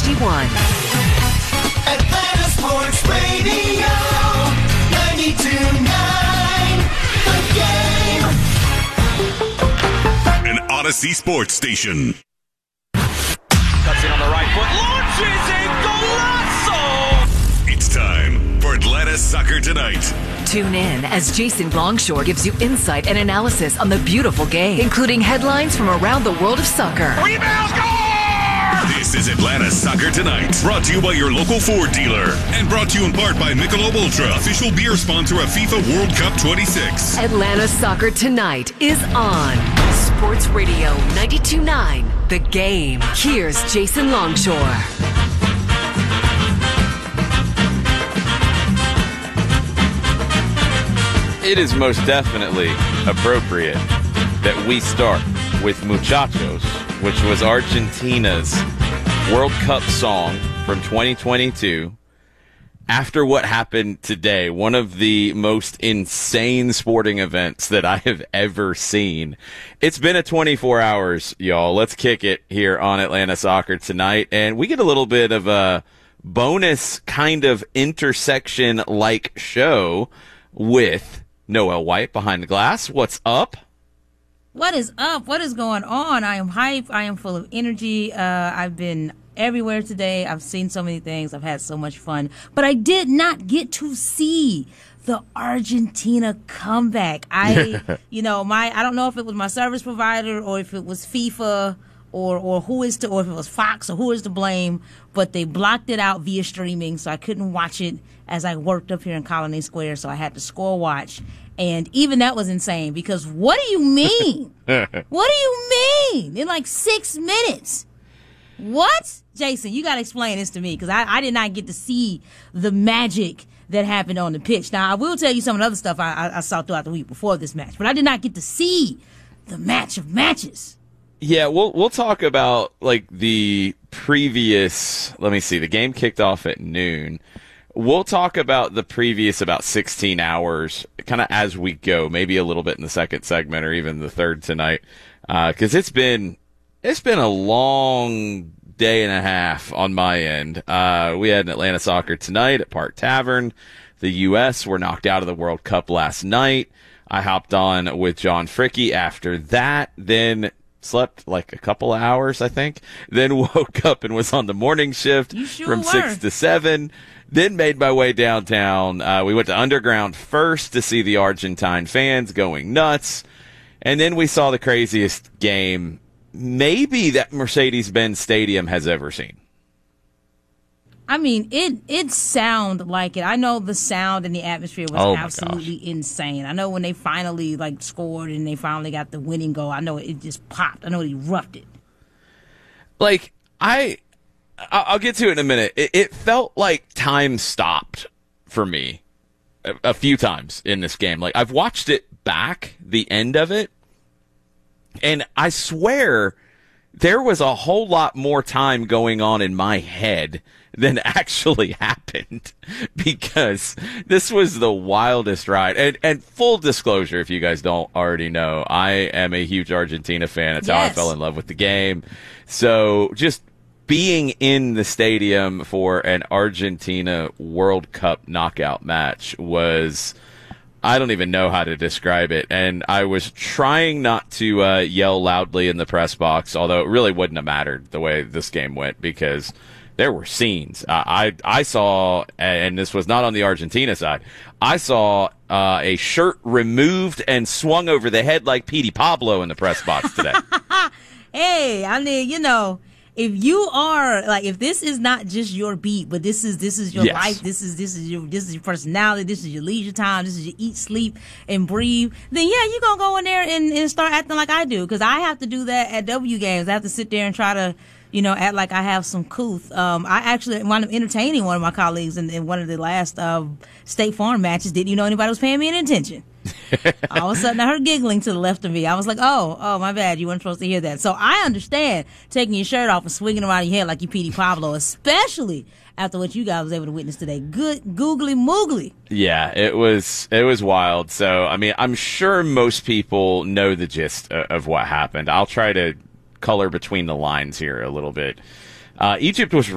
HD1. Atlanta Sports Radio, 92.9 The Game. An Odyssey Sports Station. Cuts in on the right foot, launches a golazo! It's time for Atlanta Soccer Tonight. Tune in as Jason Longshore gives you insight and analysis on the beautiful game, including headlines from around the world of soccer. Rebound, score! This is Atlanta Soccer Tonight, brought to you by your local Ford dealer, and brought to you in part by Michelob Ultra, official beer sponsor of FIFA World Cup 26. Atlanta Soccer Tonight is on Sports Radio 92.9 The Game. Here's Jason Longshore. It is most definitely appropriate that we start with Muchachos, which was Argentina's World Cup song from 2022. After what happened today, one of the most insane sporting events that I have ever seen. It's been a 24 hours, y'all. Let's kick it here on Atlanta Soccer Tonight. And we get a little bit of a bonus kind of intersection-like show with Noel White behind the glass. What's up? What is up? What is going on? I am hype. I am full of energy. I've been everywhere today. I've seen so many things. I've had so much fun. But I did not get to see the Argentina comeback. I don't know if it was my service provider or if it was FIFA or if it was Fox or who is to blame, but they blocked it out via streaming, so I couldn't watch it as I worked up here in Colony Square, so I had to score watch. And even that was insane, because what do you mean? What do you mean? In like 6 minutes. What? Jason, you got to explain this to me, because I did not get to see the magic that happened on the pitch. Now, I will tell you some of the other stuff I saw throughout the week before this match, but I did not get to see the match of matches. Yeah, we'll talk about like the previous, let me see, the game kicked off at noon. We'll talk about the previous about 16 hours kind of as we go, maybe a little bit in the second segment or even the third tonight, because it's been a long day and a half on my end. We had an Atlanta Soccer Tonight at Park Tavern. The U.S. were knocked out of the World Cup last night. I hopped on with John Fricky after that, then slept like a couple of hours, I think, then woke up and was on the morning shift from 6 to 7. Then made my way downtown. We went to Underground first to see the Argentine fans going nuts. And then we saw the craziest game maybe that Mercedes-Benz Stadium has ever seen. I mean, it sounded like it. I know the sound and the atmosphere was absolutely insane. I know when they finally scored and they finally got the winning goal, I know it just popped. I know it erupted. Like, I'll get to it in a minute. It felt like time stopped for me a few times in this game. Like, I've watched it back, the end of it, and I swear there was a whole lot more time going on in my head than actually happened, because this was the wildest ride. And full disclosure, if you guys don't already know, I am a huge Argentina fan. It's how I fell in love with the game. So just being in the stadium for an Argentina World Cup knockout match was, I don't even know how to describe it. And I was trying not to yell loudly in the press box, although it really wouldn't have mattered the way this game went, because there were scenes. I saw, and this was not on the Argentina side, I saw a shirt removed and swung over the head like Petey Pablo in the press box today. Hey, I mean, if you are if this is not just your beat, but this is your life, this is your personality, this is your leisure time, this is your eat, sleep, and breathe, then yeah, you're gonna go in there and start acting like I do, because I have to do that at W games. I have to sit there and try to act like I have some couth. I actually wound up entertaining one of my colleagues in one of the last State Farm matches. Didn't you know anybody was paying me any attention? All of a sudden, I heard giggling to the left of me. I was like, oh, my bad. You weren't supposed to hear that. So I understand taking your shirt off and swinging around your head like you Petey Pablo, especially after what you guys was able to witness today. Good googly moogly. Yeah, it was wild. So, I mean, I'm sure most people know the gist of what happened. I'll try to color between the lines here a little bit. Egypt was